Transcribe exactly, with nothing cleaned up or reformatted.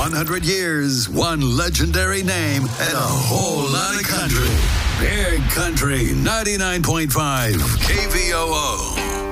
one hundred years, one legendary name, and a whole lot of country. Big Country ninety-nine point five K V O O.